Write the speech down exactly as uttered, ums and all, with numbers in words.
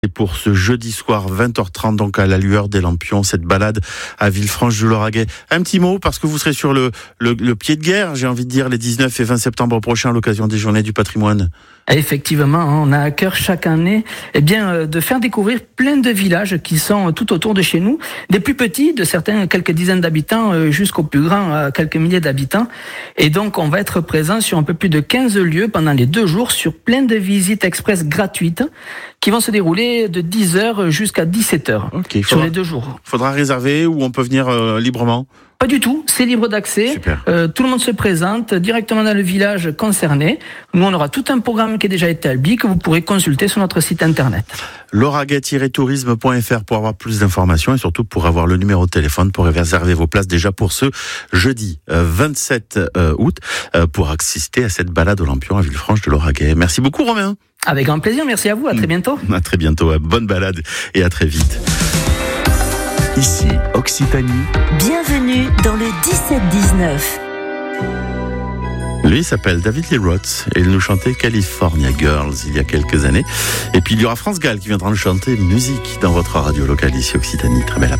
Et pour ce jeudi soir, vingt heures trente, donc à la lueur des lampions, cette balade à Villefranche-du-Lauragais. Un petit mot, parce que vous serez sur le, le, le pied de guerre, j'ai envie de dire, les dix-neuf et vingt septembre prochains, à l'occasion des Journées du patrimoine. Effectivement, on a à cœur chaque année eh bien, de faire découvrir plein de villages qui sont tout autour de chez nous, des plus petits, de certains quelques dizaines d'habitants, jusqu'aux plus grands, quelques milliers d'habitants. Et donc, on va être présent sur un peu plus de quinze lieux pendant les deux jours, sur plein de visites express gratuites qui vont se dérouler de dix heures jusqu'à dix-sept heures okay, sur les deux jours. Il faudra réserver ou on peut venir euh, librement ? Pas du tout, c'est libre d'accès. Euh, tout le monde se présente directement dans le village concerné. Nous, on aura tout un programme qui a déjà été établi que vous pourrez consulter sur notre site internet. lauragais tiret tourisme point f r pour avoir plus d'informations et surtout pour avoir le numéro de téléphone pour réserver vos places déjà pour ce jeudi euh, vingt-sept août euh, pour assister à cette balade aux lampions à Villefranche-de-Lauragais. Merci beaucoup Romain. Avec grand plaisir, merci à vous, à très bientôt. À très bientôt, bonne balade et à très vite. Ici, Occitanie. Bienvenue dans le dix-sept dix-neuf. Lui, il s'appelle David Lee Roth et il nous chantait California Girls il y a quelques années. Et puis il y aura France Gall qui viendra nous chanter musique dans votre radio locale ici Occitanie. Très belle après.